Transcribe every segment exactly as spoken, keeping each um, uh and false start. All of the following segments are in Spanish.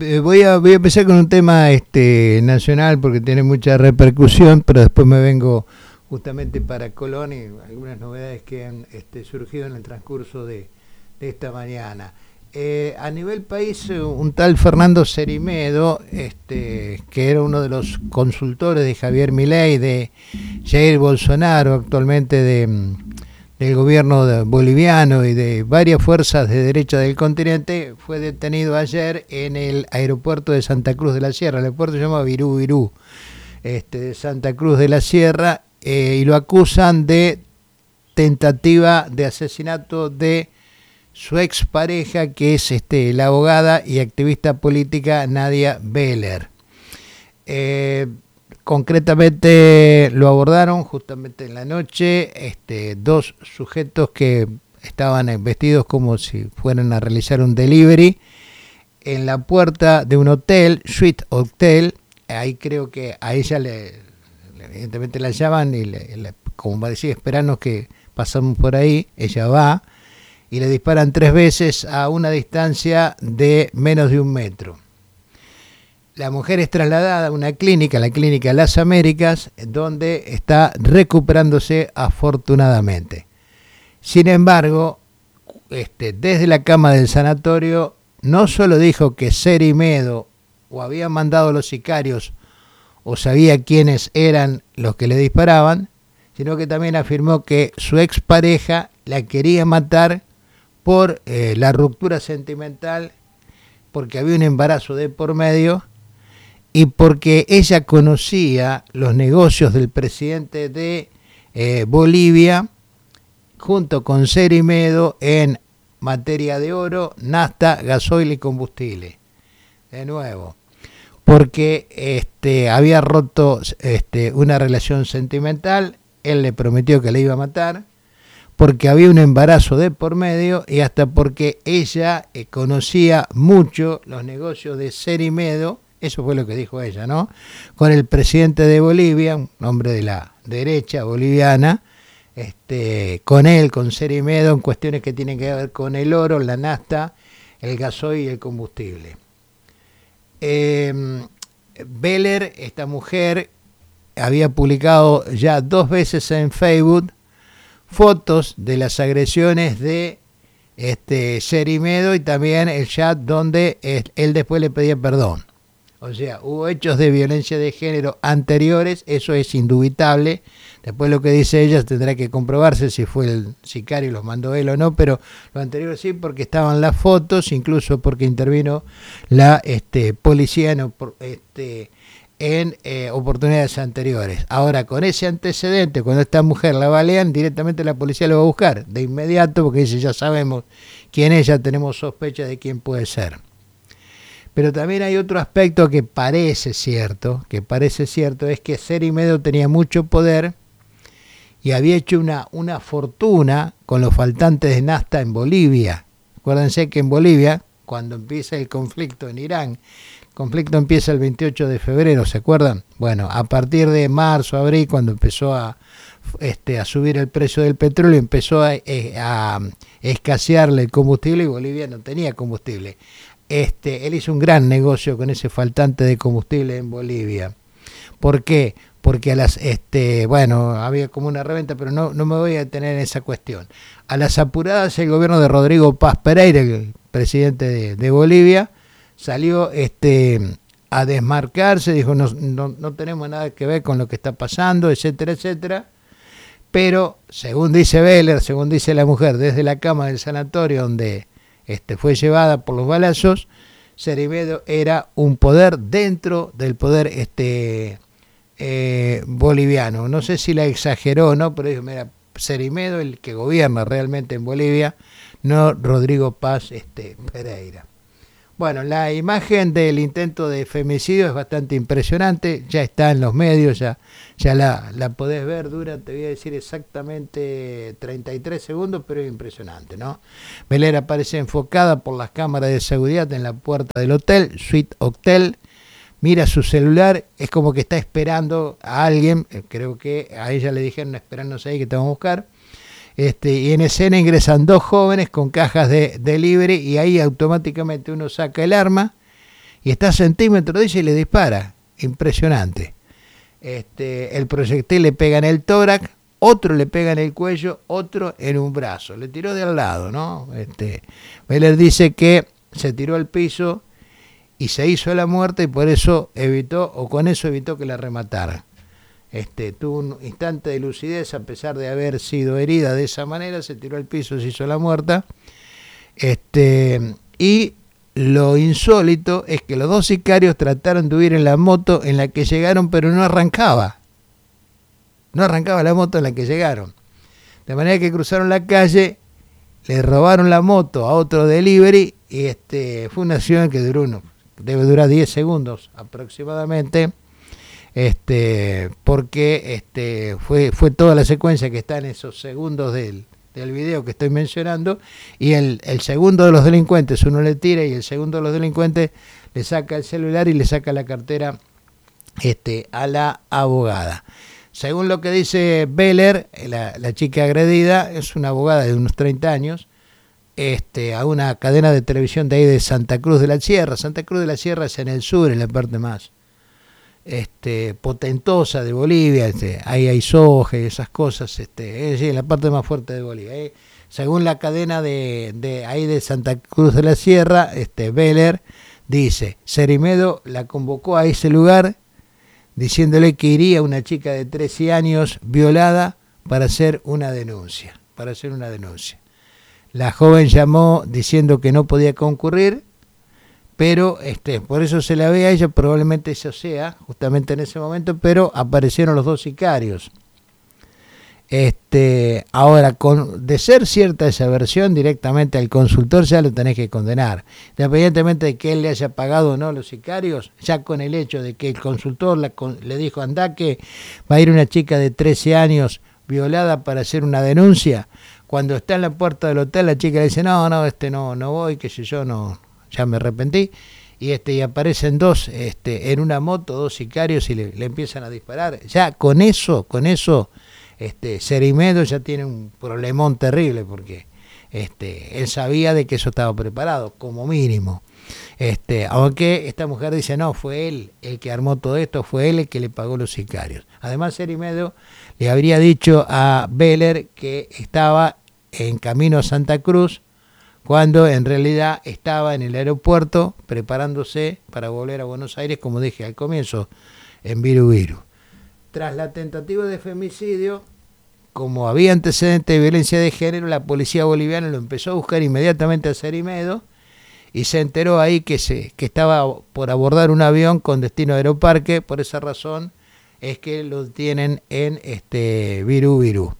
eh, voy, a, voy a empezar con un tema este nacional porque tiene mucha repercusión, pero después me vengo justamente para Colón y algunas novedades que han este, surgido en el transcurso de, de esta mañana. Eh, a nivel país, un tal Fernando Cerimedo, este, que era uno de los consultores de Javier Milei, de Jair Bolsonaro, actualmente de, del gobierno de, boliviano y de varias fuerzas de derecha del continente, fue detenido ayer en el aeropuerto de Santa Cruz de la Sierra. El aeropuerto se llama Virú Virú, este, de Santa Cruz de la Sierra, eh, y lo acusan de tentativa de asesinato de su expareja, que es este, la abogada y activista política Nadia Beller. Eh, concretamente lo abordaron justamente en la noche este, dos sujetos que estaban vestidos como si fueran a realizar un delivery en la puerta de un hotel, Suite Hotel. Ahí creo que a ella le, evidentemente la llaman y le, le, como va a decir, esperanos que pasamos por ahí. Ella va y le disparan tres veces a una distancia de menos de un metro. La mujer es trasladada a una clínica, la clínica Las Américas, donde está recuperándose afortunadamente. Sin embargo, este, desde la cama del sanatorio no solo dijo que Cerimedo o había mandado a los sicarios o sabía quiénes eran los que le disparaban, sino que también afirmó que su expareja la quería matar por eh, la ruptura sentimental, porque había un embarazo de por medio y porque ella conocía los negocios del presidente de eh, Bolivia junto con Cerimedo en materia de oro, nafta, gasoil y combustible. De nuevo, porque este, había roto este, una relación sentimental, él le prometió que le iba a matar, porque había un embarazo de por medio y hasta porque ella eh, conocía mucho los negocios de Cerimedo, eso fue lo que dijo ella, ¿no? Con el presidente de Bolivia, un hombre de la derecha boliviana, este, con él, con Cerimedo, en cuestiones que tienen que ver con el oro, la nafta, el gasoil y el combustible. Eh, Beller, esta mujer, había publicado ya dos veces en Facebook fotos de las agresiones de este Cerimedo y también el chat donde él después le pedía perdón. O sea, hubo hechos de violencia de género anteriores, eso es indubitable. Después lo que dice ella tendrá que comprobarse si fue el sicario y los mandó él o no, pero lo anterior sí, porque estaban las fotos, incluso porque intervino la este, policía en, este, en eh, oportunidades anteriores. Ahora, con ese antecedente, cuando esta mujer la balean, directamente la policía lo va a buscar de inmediato, porque dice, ya sabemos quién es, ya tenemos sospecha de quién puede ser. Pero también hay otro aspecto que parece cierto, que parece cierto, es que Cerimedo tenía mucho poder y había hecho una, una fortuna con los faltantes de nafta en Bolivia. Acuérdense que en Bolivia, cuando empieza el conflicto en Irán, el conflicto empieza el veintiocho de febrero, ¿se acuerdan? Bueno, a partir de marzo, abril, cuando empezó a, este, a subir el precio del petróleo, empezó a, a escasearle el combustible y Bolivia no tenía combustible. Este, él hizo un gran negocio con ese faltante de combustible en Bolivia. ¿Por qué? Porque a las, este, bueno, había como una reventa, pero no, no me voy a detener en esa cuestión. A las apuradas, el gobierno de Rodrigo Paz Pereira, el presidente de, de Bolivia, salió este, a desmarcarse, dijo, no, no, no tenemos nada que ver con lo que está pasando, etcétera, etcétera. Pero, según dice Beller, según dice la mujer, desde la cama del sanatorio donde Este, fue llevada por los balazos, Cerimedo era un poder dentro del poder este, eh, boliviano. No sé si la exageró o no, pero dijo, mira, Cerimedo el que gobierna realmente en Bolivia, no Rodrigo Paz este, Pereira. Bueno, la imagen del intento de femicidio es bastante impresionante, ya está en los medios, ya, ya la, la podés ver, dura, te voy a decir exactamente treinta y tres segundos, pero es impresionante, ¿no? Beller aparece enfocada por las cámaras de seguridad en la puerta del hotel, Suite Hotel, mira su celular, es como que está esperando a alguien, creo que a ella le dijeron, esperanos ahí que te vamos a buscar. Este, y en escena ingresan dos jóvenes con cajas de delivery y ahí automáticamente uno saca el arma y está a centímetros de ella y le dispara. Impresionante. Este, el proyectil le pega en el tórax, otro le pega en el cuello, otro en un brazo. Le tiró de al lado, ¿no? Este, Beller dice que se tiró al piso y se hizo la muerte y por eso evitó, o con eso evitó que la remataran. Este, tuvo un instante de lucidez a pesar de haber sido herida de esa manera, se tiró al piso, se hizo la muerta. Este, y lo insólito es que los dos sicarios trataron de huir en la moto en la que llegaron, pero no arrancaba. No arrancaba la moto en la que llegaron. De manera que cruzaron la calle, le robaron la moto a otro delivery y este, fue una acción que duró uno, debe durar diez segundos aproximadamente. Este, porque este, fue, fue toda la secuencia que está en esos segundos del, del video que estoy mencionando, y el, el segundo de los delincuentes, uno le tira y el segundo de los delincuentes le saca el celular y le saca la cartera este, a la abogada. Según lo que dice Beller, la, la chica agredida es una abogada de unos treinta años, este, a una cadena de televisión de ahí de Santa Cruz de la Sierra. Santa Cruz de la Sierra es en el sur, en la parte más Este, potentosa de Bolivia, este, ahí hay soja y esas cosas, este, es en la parte más fuerte de Bolivia. Eh. Según la cadena de, de ahí de Santa Cruz de la Sierra, este, Beller dice, Cerimedo la convocó a ese lugar diciéndole que iría una chica de trece años violada para hacer una denuncia, para hacer una denuncia. La joven llamó diciendo que no podía concurrir, pero este, por eso se la ve a ella, probablemente eso sea, justamente en ese momento, pero aparecieron los dos sicarios. Este, ahora, con, de ser cierta esa versión, directamente al consultor ya lo tenés que condenar. Independientemente de que él le haya pagado o no a los sicarios, ya con el hecho de que el consultor la, le dijo, anda que va a ir una chica de trece años violada para hacer una denuncia, cuando está en la puerta del hotel la chica le dice, no, no, este no, no voy, qué sé yo, no... ya me arrepentí, y este y aparecen dos este en una moto, dos sicarios y le, le empiezan a disparar. Ya con eso, con eso, este Cerimedo ya tiene un problemón terrible porque este él sabía de que eso estaba preparado, como mínimo. Este, aunque esta mujer dice, no, fue él el que armó todo esto, fue él el que le pagó los sicarios. Además, Cerimedo le habría dicho a Beller que estaba en camino a Santa Cruz, cuando en realidad estaba en el aeropuerto preparándose para volver a Buenos Aires, como dije al comienzo, en Viru Viru. Tras la tentativa de femicidio, como había antecedentes de violencia de género, la policía boliviana lo empezó a buscar inmediatamente a Cerimedo y se enteró ahí que, se, que estaba por abordar un avión con destino a Aeroparque. Por esa razón es que lo tienen en este Viru Viru.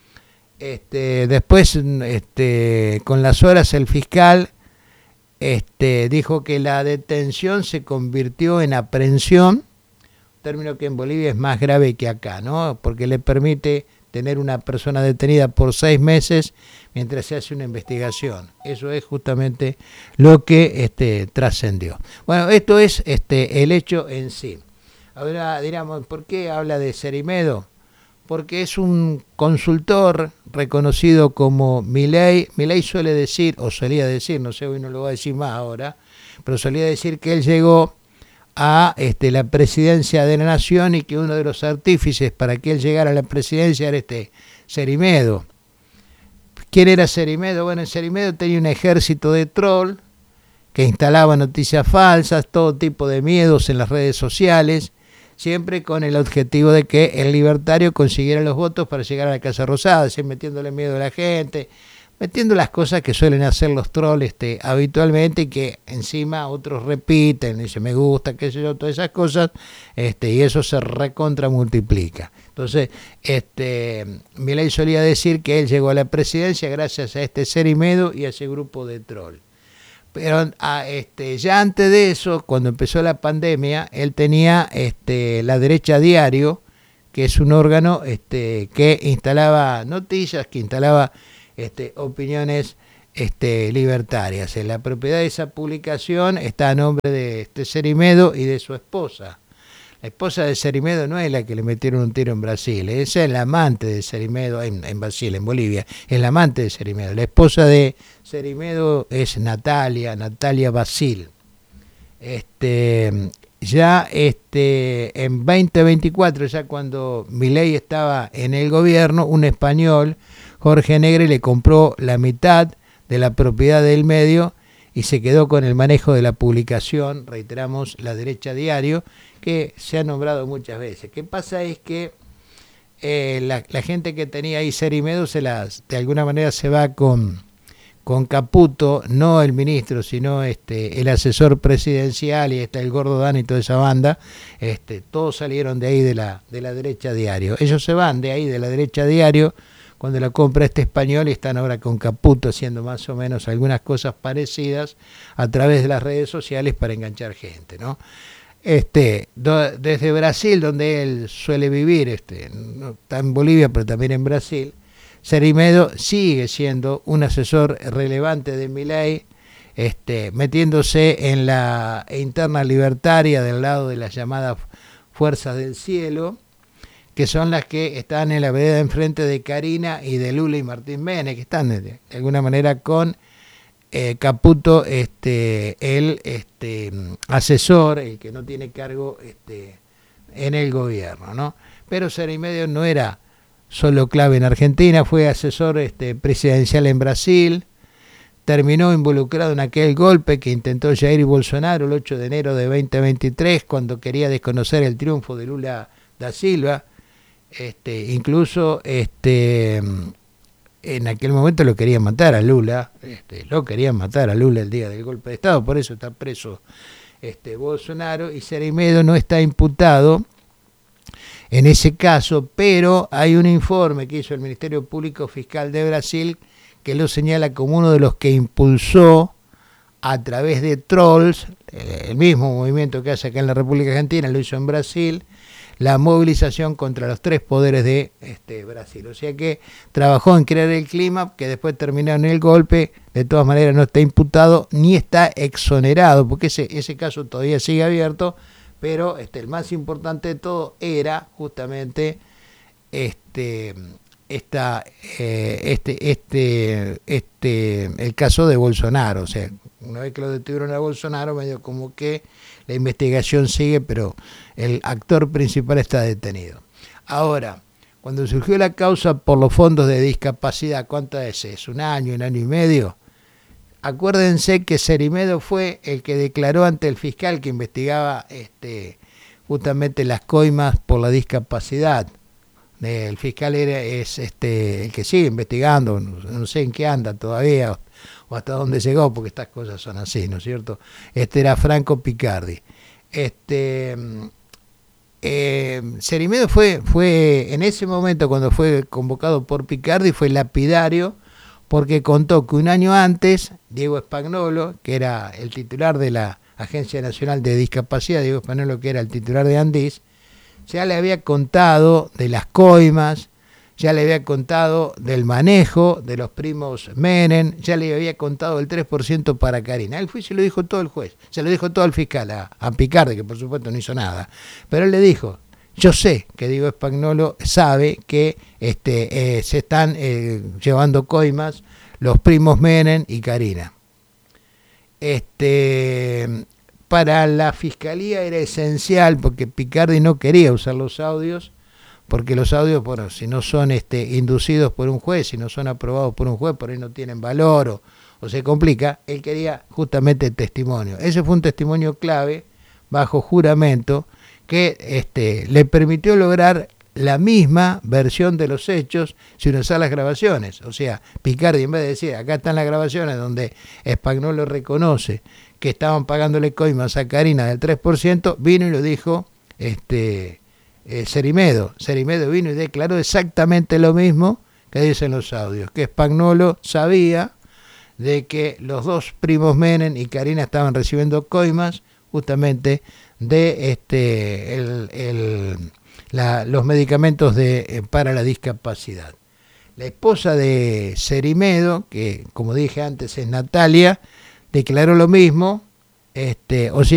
Este, después, este, con las horas, el fiscal este, dijo que la detención se convirtió en aprehensión, término que en Bolivia es más grave que acá, ¿no? Porque le permite tener una persona detenida por seis meses mientras se hace una investigación. Eso es justamente lo que este, trascendió. Bueno, esto es este, el hecho en sí. Ahora diríamos, ¿por qué habla de Cerimedo? Porque es un consultor reconocido como Milei. Milei suele decir, o solía decir, no sé, hoy no lo voy a decir más ahora, pero solía decir que él llegó a este, la presidencia de la nación y que uno de los artífices para que él llegara a la presidencia era este Cerimedo. ¿Quién era Cerimedo? Bueno, Cerimedo tenía un ejército de troll que instalaba noticias falsas, todo tipo de miedos en las redes sociales, siempre con el objetivo de que el libertario consiguiera los votos para llegar a la Casa Rosada, así metiéndole miedo a la gente, metiendo las cosas que suelen hacer los trolls este, habitualmente y que encima otros repiten, dicen me gusta, qué sé yo, todas esas cosas, este, y eso se recontra multiplica. Entonces, este, Milei solía decir que él llegó a la presidencia gracias a este Cerimedo y a ese grupo de trolls. Pero a, este, ya antes de eso, cuando empezó la pandemia, él tenía este, La Derecha Diario, que es un órgano este, que instalaba noticias, que instalaba este, opiniones este, libertarias. En la propiedad de esa publicación está a nombre de este Cerimedo y de su esposa. La esposa de Cerimedo no es la que le metieron un tiro en Brasil, esa es la amante de Cerimedo, en, en Brasil, en Bolivia, es la amante de Cerimedo. La esposa de Cerimedo es Natalia, Natalia Basil. Este, ya este, en veinte veinticuatro, ya cuando Milei estaba en el gobierno, un español, Jorge Negre, le compró la mitad de la propiedad del medio y se quedó con el manejo de la publicación, reiteramos, La Derecha Diario, que se ha nombrado muchas veces. ¿Qué pasa? Es que eh, la, la gente que tenía ahí Cerimedo se las, de alguna manera se va con, con Caputo, no el ministro, sino este, el asesor presidencial, y está el Gordo Dan y toda esa banda, este, todos salieron de ahí de la, de la Derecha Diario. Ellos se van de ahí de la Derecha Diario cuando la compra este español y están ahora con Caputo haciendo más o menos algunas cosas parecidas a través de las redes sociales para enganchar gente, ¿no? Este, do, desde Brasil, donde él suele vivir, este, no está en Bolivia, pero también en Brasil, Cerimedo sigue siendo un asesor relevante de Milei, este, metiéndose en la interna libertaria del lado de las llamadas Fuerzas del Cielo, que son las que están en la vereda enfrente de Karina y de Lula y Martín Menem, que están de, de alguna manera con eh, Caputo, este, el este, asesor, el que no tiene cargo este, en el gobierno, ¿no? Pero Cerimedo no era solo clave en Argentina, fue asesor este, presidencial en Brasil, terminó involucrado en aquel golpe que intentó Jair Bolsonaro el ocho de enero de veinte veintitrés, cuando quería desconocer el triunfo de Lula da Silva. Este, incluso este, en aquel momento lo querían matar a Lula, este, lo querían matar a Lula el día del golpe de Estado, por eso está preso este, Bolsonaro, y Cerimedo no está imputado en ese caso, pero hay un informe que hizo el Ministerio Público Fiscal de Brasil que lo señala como uno de los que impulsó a través de trolls, el mismo movimiento que hace acá en la República Argentina, lo hizo en Brasil, la movilización contra los tres poderes de este, Brasil. O sea que trabajó en crear el clima, que después terminó en el golpe. De todas maneras no está imputado ni está exonerado, porque ese, ese caso todavía sigue abierto, pero este, el más importante de todo era justamente este, esta, eh, este, este, este, el caso de Bolsonaro. O sea, una vez que lo detuvieron a Bolsonaro, medio como que la investigación sigue, pero el actor principal está detenido. Ahora, cuando surgió la causa por los fondos de discapacidad, ¿cuánto es eso? ¿Un año, un año y medio? Acuérdense que Cerimedo fue el que declaró ante el fiscal que investigaba este, justamente las coimas por la discapacidad. El fiscal era, es este, el que sigue investigando, no sé en qué anda todavía o hasta dónde llegó, porque estas cosas son así, ¿no es cierto? Este era Franco Picardi. Este, eh, Cerimedo fue, fue, en ese momento cuando fue convocado por Picardi, fue lapidario, porque contó que un año antes, Diego Spagnolo, que era el titular de la Agencia Nacional de Discapacidad, Diego Spagnolo, que era el titular de Andis, ya le había contado de las coimas, ya le había contado del manejo de los primos Menem, ya le había contado el tres por ciento para Karina. Él fue y se lo dijo todo el juez, se lo dijo todo el fiscal, a, a Picardi, que por supuesto no hizo nada. Pero él le dijo, yo sé que Diego Spagnolo sabe que este, eh, se están eh, llevando coimas los primos Menem y Karina. Este... Para la fiscalía era esencial, porque Picardi no quería usar los audios, porque los audios, bueno, si no son este, inducidos por un juez, si no son aprobados por un juez, por ahí no tienen valor o, o se complica. Él quería justamente el testimonio. Ese fue un testimonio clave, bajo juramento, que este, le permitió lograr la misma versión de los hechos sin usar las grabaciones. O sea, Picardi, en vez de decir, acá están las grabaciones donde Spagnolo reconoce que estaban pagándole coimas a Karina del tres por ciento, vino y lo dijo este, eh, Cerimedo. Cerimedo vino y declaró exactamente lo mismo que dicen los audios, que Spagnolo sabía de que los dos primos Menem y Karina estaban recibiendo coimas justamente de este el, el, la, los medicamentos de, eh, para la discapacidad. La esposa de Cerimedo, que como dije antes es Natalia, declaró lo mismo, este, o sea,